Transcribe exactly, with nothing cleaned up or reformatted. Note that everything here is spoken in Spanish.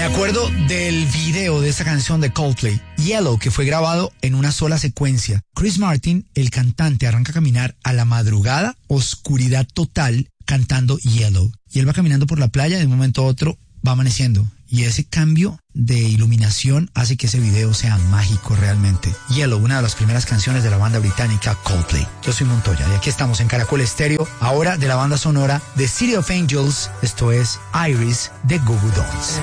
Me acuerdo del video de esta canción de Coldplay, Yellow, que fue grabado en una sola secuencia. Chris Martin, el cantante, arranca a caminar a la madrugada, oscuridad total, cantando Yellow. Y él va caminando por la playa y de un momento a otro va amaneciendo. Y ese cambio de iluminación hace que ese video sea mágico realmente. Yellow, una de las primeras canciones de la banda británica Coldplay. Yo soy Montoya y aquí estamos en Caracol Estéreo, ahora de la banda sonora de City of Angels. Esto es Iris de Goo Goo Dolls.